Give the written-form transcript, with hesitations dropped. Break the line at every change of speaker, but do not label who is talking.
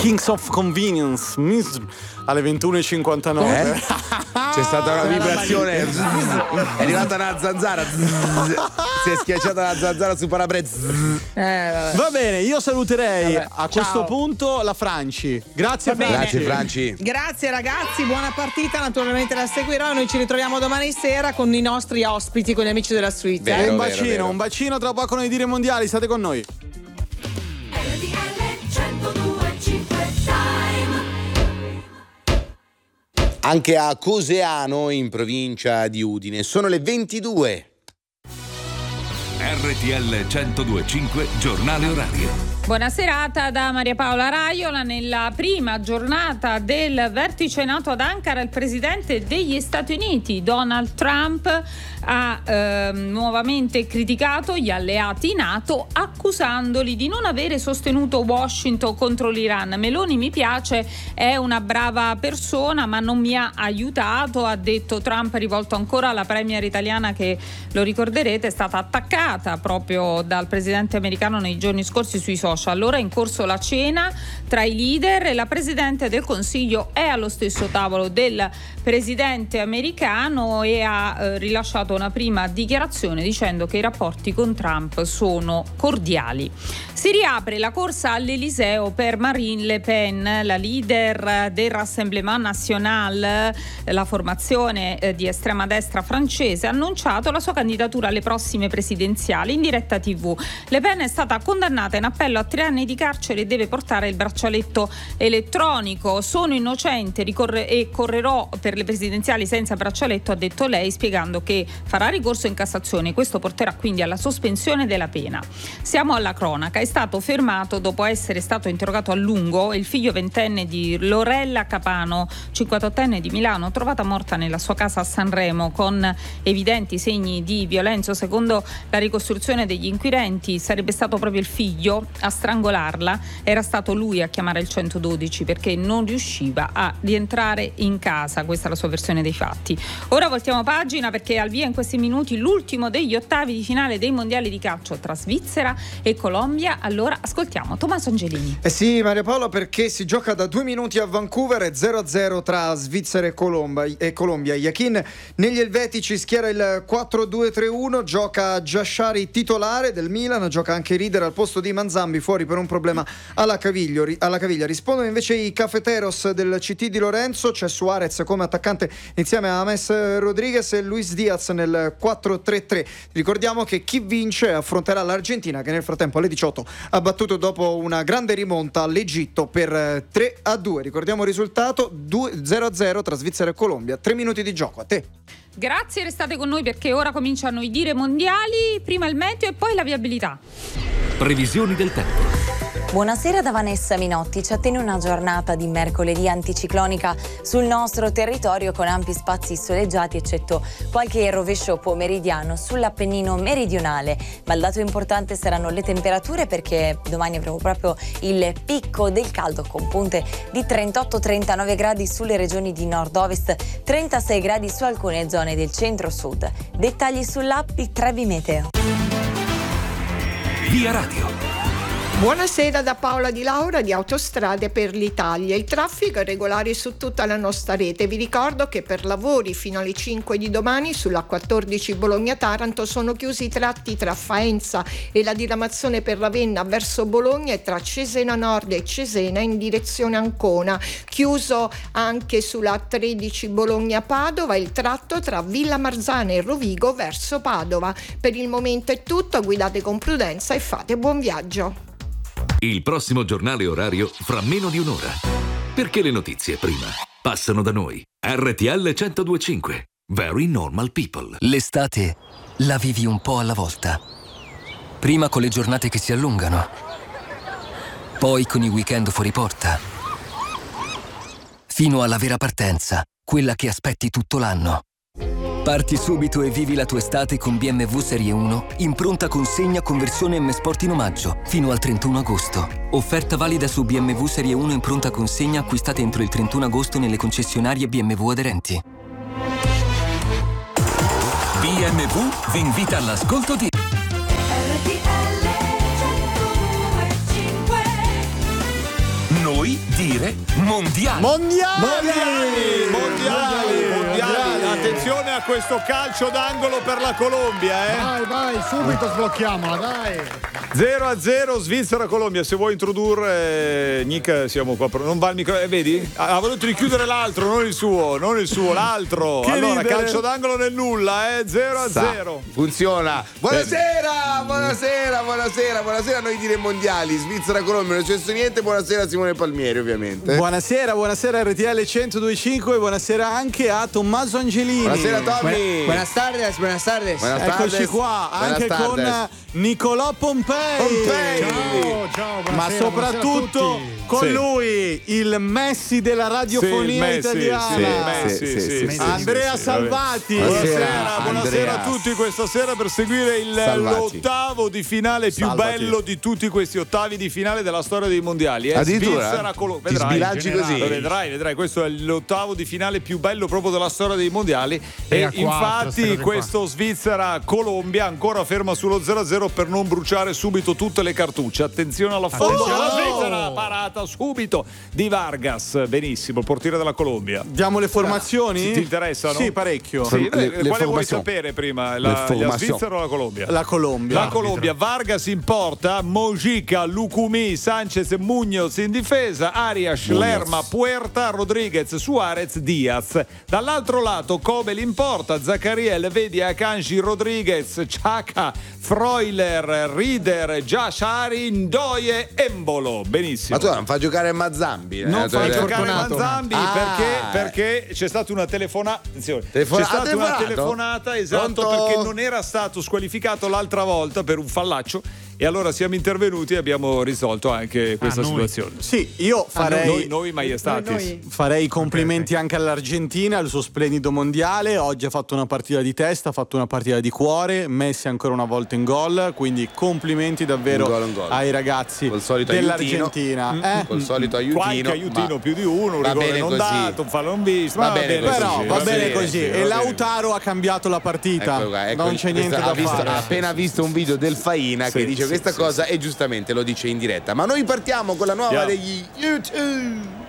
Kings of Convenience alle 21:59.
C'è stata una vibrazione, è arrivata una zanzara, si è schiacciata la zanzara su parabrezza.
Va bene, io saluterei a questo
ciao.
punto la Franci. Grazie
Franci.
Grazie ragazzi, buona partita, naturalmente la seguirò. Noi ci ritroviamo domani sera con i nostri ospiti, con gli amici della suite.
Vero,
un
vero,
bacino,
vero.
un bacino, tra poco nei dire mondiali, state con noi.
Anche a Coseano, in provincia di Udine, sono le 22.
RTL 102.5 giornale orario.
Buona serata da Maria Paola Raiola. Nella prima giornata del vertice NATO ad Ankara, il presidente degli Stati Uniti Donald Trump ha nuovamente criticato gli alleati NATO, accusandoli di non avere sostenuto Washington contro l'Iran. Meloni mi piace, è una brava persona, ma non mi ha aiutato, ha detto Trump, rivolto ancora alla premier italiana che, lo ricorderete, è stata attaccata proprio dal presidente americano nei giorni scorsi sui social. Allora è in corso la cena tra i leader e la presidente del Consiglio è allo stesso tavolo del presidente americano e ha rilasciato una prima dichiarazione dicendo che i rapporti con Trump sono cordiali. Si riapre la corsa all'Eliseo per Marine Le Pen, la leader del Rassemblement National, la formazione di estrema destra francese, ha annunciato la sua candidatura alle prossime presidenziali in diretta TV. Le Pen è stata condannata in appello a 3 anni di carcere e deve portare il braccialetto elettronico. Sono innocente e correrò per le presidenziali senza braccialetto, ha detto lei, spiegando che farà ricorso in Cassazione. Questo porterà quindi alla sospensione della pena. Siamo alla cronaca. È stato fermato dopo essere stato interrogato a lungo il figlio 20enne di Lorella Capano, 58enne di Milano, trovata morta nella sua casa a Sanremo con evidenti segni di violenza. Secondo la ricostruzione degli inquirenti sarebbe stato proprio il figlio a strangolarla, era stato lui a chiamare il 112 perché non riusciva a rientrare in casa. Questa è la sua versione dei fatti. Ora voltiamo pagina perché al via in questi minuti l'ultimo degli ottavi di finale dei mondiali di calcio tra Svizzera e Colombia. Allora ascoltiamo Tommaso Angelini.
Sì, Maria Paola, perché si gioca da 2 minuti a Vancouver, è 0-0 tra Svizzera e Colombia. Yakin negli elvetici schiera il 4-2-3-1, gioca Giashari titolare del Milan, gioca anche Rieder al posto di Manzambi, fuori per un problema alla caviglia. Rispondono invece i Cafeteros del CT di Lorenzo, c'è Suarez come attaccante insieme a James Rodriguez e Luis Diaz nel 4-3-3. Ricordiamo che chi vince affronterà l'Argentina, che nel frattempo alle 18 ha battuto dopo una grande rimonta l'Egitto per 3-2. Ricordiamo il risultato 0-0 tra Svizzera e Colombia. 3 minuti di gioco, a te.
Grazie, restate con noi perché ora cominciano i dire mondiali, prima il meteo e poi la viabilità.
Previsioni del tempo.
Buonasera da Vanessa Minotti. Ci attende una giornata di mercoledì anticiclonica sul nostro territorio con ampi spazi soleggiati, eccetto qualche rovescio pomeridiano sull'Appennino meridionale. Ma il dato importante saranno le temperature, perché domani avremo proprio il picco del caldo con punte di 38-39 gradi sulle regioni di nord-ovest, 36 gradi su alcune zone del centro-sud. Dettagli sull'app di Trebi Meteo.
Via Radio.
Buonasera da Paola Di Laura di Autostrade per l'Italia. Il traffico è regolare su tutta la nostra rete. Vi ricordo che per lavori fino alle 5 di domani sulla 14 Bologna-Taranto sono chiusi i tratti tra Faenza e la diramazione per Ravenna verso Bologna e tra Cesena Nord e Cesena in direzione Ancona. Chiuso anche sulla 13 Bologna-Padova il tratto tra Villa Marzana e Rovigo verso Padova. Per il momento è tutto, guidate con prudenza e fate buon viaggio.
Il prossimo giornale orario fra meno di un'ora. Perché le notizie prima passano da noi. RTL 102.5. Very normal people.
L'estate la vivi un po' alla volta. Prima con le giornate che si allungano. Poi con i weekend fuori porta. Fino alla vera partenza, quella che aspetti tutto l'anno. Parti subito e vivi la tua estate con BMW Serie 1 in pronta consegna con versione M Sport in omaggio fino al 31 agosto. Offerta valida su BMW Serie 1 in pronta consegna acquistate entro il 31 agosto nelle concessionarie BMW aderenti.
BMW vi invita all'ascolto di Noi
puoi dire mondiali.
Attenzione a questo calcio d'angolo per la Colombia,
Vai, subito sblocchiamola, dai.
0-0 Svizzera-Colombia. Se vuoi introdurre, Nick, siamo qua. Non va il micro, vedi? Ha voluto richiudere l'altro, non il suo, l'altro.
Che
allora,
ridere.
calcio d'angolo nel nulla, 0-0.
Funziona. Buonasera, a noi dire mondiali. Svizzera-Colombia, non c'è niente. Buonasera Simone Palmieri, ovviamente.
Buonasera RTL 102.5 e buonasera anche a Tommaso Angelini.
Buonasera Tommy.
Buenas tardes.
Eccoci qua, anche con Nicolò Pompei.
Ciao, buonasera,
ma soprattutto con lui il Messi della radiofonia italiana. Andrea Salvati. Buonasera a tutti questa sera per seguire l'ottavo di finale più bello di tutti questi ottavi di finale della storia dei mondiali.
Addirittura
Svizzera-Colombia.
ti sbilanci così.
Vedrai, questo è l'ottavo di finale più bello proprio della storia dei mondiali. E infatti questo Svizzera-Colombia ancora ferma sullo 0-0 per non bruciare subito tutte le cartucce. Attenzione alla forza della Svizzera, parata subito di Vargas. Benissimo, il portiere della Colombia.
Diamo le formazioni?
Ti interessano?
Sì, parecchio.
Sì,
le
quale vuoi sapere prima? La Svizzera o la Colombia?
La Colombia.
La Colombia. Vargas in porta, Mojica, Lucumí, Sanchez, Muñoz in difesa, Arias, Lerma, Puerta, Rodriguez, Suarez, Diaz. Dall'altro lato Kobel in porta, Zacariel, Vedia, Akanji, Rodriguez, Chaka, Freuler, Rieder, Jashari, Ndoye, Embolo. Benissimo.
Ma tu non fa giocare Mazzambi?
Non fa giocare Mazzambi perché c'è stata una telefonata. Attenzione, c'è stata una telefonata, esatto. Pronto? Perché non era stato squalificato l'altra volta per un fallaccio. E allora siamo intervenuti e abbiamo risolto anche questa situazione.
Sì, io farei.
Noi maiestatis.
Farei i complimenti anche all'Argentina, al suo splendido mondiale. Oggi ha fatto una partita di testa, ha fatto una partita di cuore. Messi ancora una volta in gol. Quindi complimenti davvero
un gol.
ai ragazzi dell'Argentina.
Col solito aiutino.
Qualche aiutino più di uno, un rigore non dato, un fallo non visto.
Va bene
così. E Lautaro ha cambiato la partita. Non c'è niente da fare.
Ha appena visto un video del Faina che dice questa cosa e giustamente lo dice in diretta. Ma noi partiamo con la nuova degli YouTube.